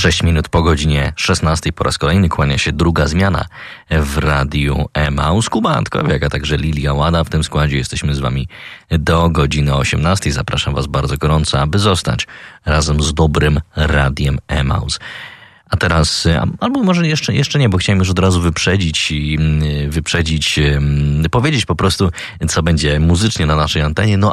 6 minut po godzinie 16 po raz kolejny kłania się druga zmiana w Radiu Emaus. Kuba Antkowiak, a także Lilia Łada. W tym składzie jesteśmy z wami do godziny 18. Zapraszam was bardzo gorąco, aby zostać razem z dobrym Radiem Emaus. A teraz, albo może jeszcze nie, bo chciałem już od razu powiedzieć po prostu, co będzie muzycznie na naszej antenie, no